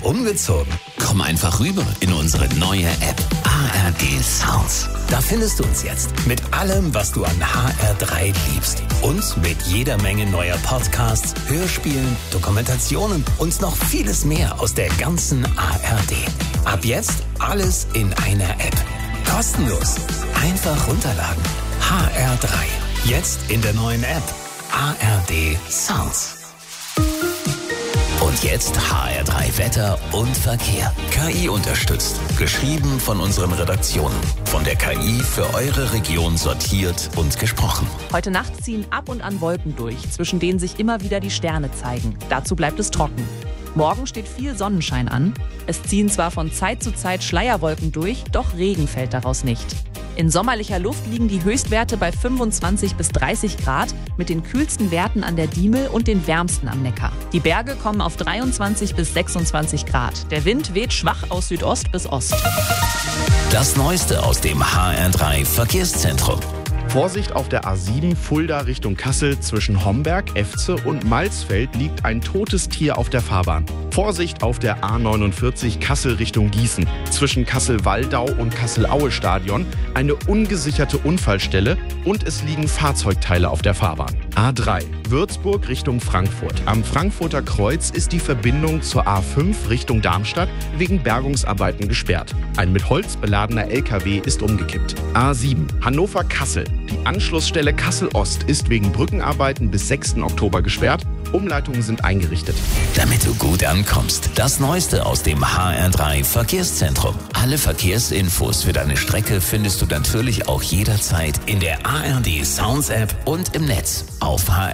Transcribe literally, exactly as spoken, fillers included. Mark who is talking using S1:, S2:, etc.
S1: umgezogen? Komm einfach rüber in unsere neue App A R D Sounds. Da findest du uns jetzt mit allem, was du an H R drei liebst. Und mit jeder Menge neuer Podcasts, Hörspielen, Dokumentationen und noch vieles mehr aus der ganzen A R D. Ab jetzt alles in einer App. Kostenlos. Einfach runterladen. H R drei. Jetzt in der neuen App. A R D Sounds. Und jetzt H R drei Wetter und Verkehr. K I unterstützt. Geschrieben von unseren Redaktionen. Von der K I für eure Region sortiert und gesprochen.
S2: Heute Nacht ziehen ab und an Wolken durch, zwischen denen sich immer wieder die Sterne zeigen. Dazu bleibt es trocken. Morgen steht viel Sonnenschein an. Es ziehen zwar von Zeit zu Zeit Schleierwolken durch, doch Regen fällt daraus nicht. In sommerlicher Luft liegen die Höchstwerte bei fünfundzwanzig bis dreißig Grad, mit den kühlsten Werten an der Diemel und den wärmsten am Neckar. Die Berge kommen auf dreiundzwanzig bis sechsundzwanzig Grad. Der Wind weht schwach aus Südost bis Ost.
S1: Das Neueste aus dem H R drei Verkehrszentrum.
S3: Vorsicht auf der A sieben Fulda Richtung Kassel. Zwischen Homberg, Efze und Malsfeld liegt ein totes Tier auf der Fahrbahn. Vorsicht auf der A neunundvierzig Kassel Richtung Gießen. Zwischen Kassel-Waldau und Kassel-Aue-Stadion eine ungesicherte Unfallstelle und es liegen Fahrzeugteile auf der Fahrbahn. A drei Würzburg Richtung Frankfurt. Am Frankfurter Kreuz ist die Verbindung zur A fünf Richtung Darmstadt wegen Bergungsarbeiten gesperrt. Ein mit Holz beladener L K W ist umgekippt. A sieben Hannover-Kassel. Die Anschlussstelle Kassel-Ost ist wegen Brückenarbeiten bis sechsten Oktober gesperrt. Umleitungen sind eingerichtet.
S1: Damit du gut ankommst, das Neueste aus dem H R drei Verkehrszentrum. Alle Verkehrsinfos für deine Strecke findest du natürlich auch jederzeit in der A R D Sounds App und im Netz auf H